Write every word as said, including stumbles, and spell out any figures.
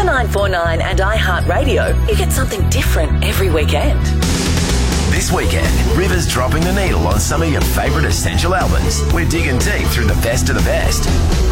to nine four nine and iHeartRadio, you get something different every weekend. This weekend, River's dropping the needle on some of your favourite essential albums. We're digging deep through the best of the best.